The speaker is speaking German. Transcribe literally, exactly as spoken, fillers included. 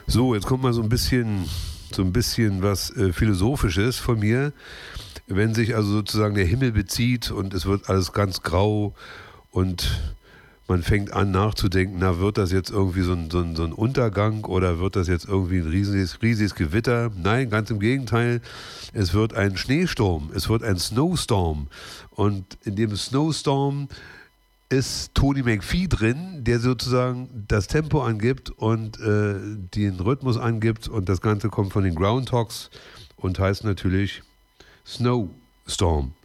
So, jetzt kommt mal so ein bisschen, so ein bisschen was äh, Philosophisches von mir. Wenn sich also sozusagen der Himmel bezieht und es wird alles ganz grau und man fängt an nachzudenken, na, wird das jetzt irgendwie so ein, so ein, so ein Untergang oder wird das jetzt irgendwie ein riesiges, riesiges Gewitter? Nein, ganz im Gegenteil. Es wird ein Schneesturm, es wird ein Snowstorm. Und in dem Snowstorm ist Tony McPhee drin, der sozusagen das Tempo angibt und äh, den Rhythmus angibt. Und das Ganze kommt von den Groundhogs und heißt natürlich Snowstorm.